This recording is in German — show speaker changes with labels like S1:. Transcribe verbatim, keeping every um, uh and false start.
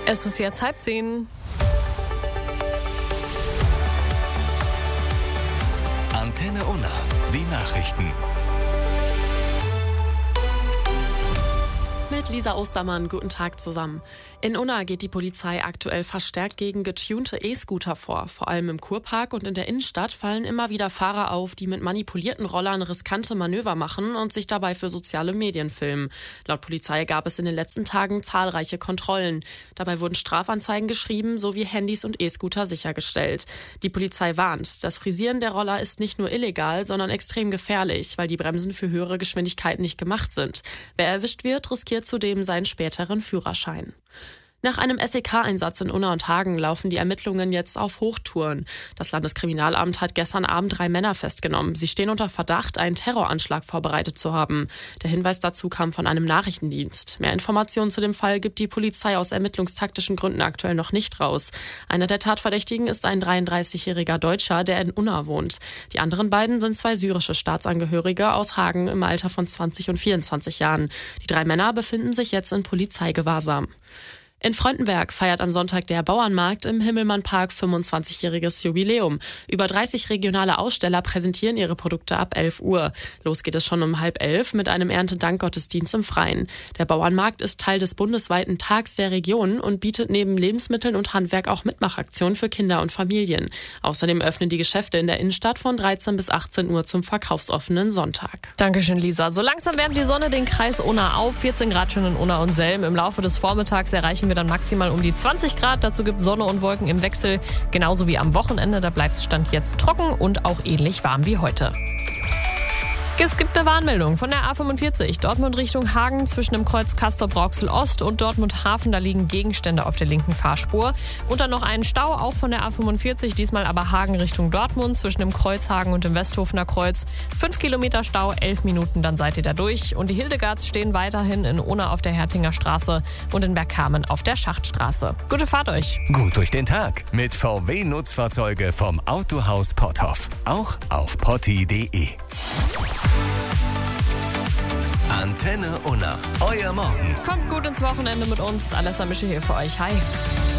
S1: Es ist jetzt halb zehn.
S2: Antenne Unna, die Nachrichten.
S1: Mit Lisa Ostermann, guten Tag zusammen. In Unna geht die Polizei aktuell verstärkt gegen getunte E-Scooter vor. Vor allem im Kurpark und in der Innenstadt fallen immer wieder Fahrer auf, die mit manipulierten Rollern riskante Manöver machen und sich dabei für soziale Medien filmen. Laut Polizei gab es in den letzten Tagen zahlreiche Kontrollen. Dabei wurden Strafanzeigen geschrieben sowie Handys und E-Scooter sichergestellt. Die Polizei warnt, das Frisieren der Roller ist nicht nur illegal, sondern extrem gefährlich, weil die Bremsen für höhere Geschwindigkeiten nicht gemacht sind. Wer erwischt wird, riskiert zudem seinen späteren Führerschein. Nach einem S E K-Einsatz in Unna und Hagen laufen die Ermittlungen jetzt auf Hochtouren. Das Landeskriminalamt hat gestern Abend drei Männer festgenommen. Sie stehen unter Verdacht, einen Terroranschlag vorbereitet zu haben. Der Hinweis dazu kam von einem Nachrichtendienst. Mehr Informationen zu dem Fall gibt die Polizei aus ermittlungstaktischen Gründen aktuell noch nicht raus. Einer der Tatverdächtigen ist ein dreiunddreißigjähriger Deutscher, der in Unna wohnt. Die anderen beiden sind zwei syrische Staatsangehörige aus Hagen im Alter von zwanzig und vierundzwanzig Jahren. Die drei Männer befinden sich jetzt in Polizeigewahrsam. In Freudenberg feiert am Sonntag der Bauernmarkt im Himmelmann-Park fünfundzwanzigjähriges Jubiläum. Über dreißig regionale Aussteller präsentieren ihre Produkte ab elf Uhr. Los geht es schon um halb elf mit einem Erntedankgottesdienst im Freien. Der Bauernmarkt ist Teil des bundesweiten Tags der Regionen und bietet neben Lebensmitteln und Handwerk auch Mitmachaktionen für Kinder und Familien. Außerdem öffnen die Geschäfte in der Innenstadt von dreizehn bis achtzehn Uhr zum verkaufsoffenen Sonntag. Dankeschön, Lisa. So langsam wärmt die Sonne den Kreis Unna auf. vierzehn Grad schon in Unna und Selm. Im Laufe des Vormittags erreichen wir dann maximal um die zwanzig Grad. Dazu gibt es Sonne und Wolken im Wechsel. Genauso wie am Wochenende. Da bleibt es Stand jetzt trocken und auch ähnlich warm wie heute. Es gibt eine Warnmeldung von der A fünfundvierzig, Dortmund Richtung Hagen zwischen dem Kreuz Castor-Brauxel Ost und Dortmund Hafen. Da liegen Gegenstände auf der linken Fahrspur. Und dann noch einen Stau, auch von der A fünfundvierzig, diesmal aber Hagen Richtung Dortmund zwischen dem Kreuz Hagen und dem Westhofener Kreuz. Fünf Kilometer Stau, elf Minuten, dann seid ihr da durch. Und die Hildegards stehen weiterhin in Unna auf der Hertinger Straße und in Bergkamen auf der Schachtstraße. Gute Fahrt euch!
S2: Gut durch den Tag mit V W-Nutzfahrzeuge vom Autohaus Potthoff. Auch auf potti punkt de. Antenne Unna, euer Morgen.
S1: Kommt gut ins Wochenende mit uns. Alessa Mische hier für euch. Hi.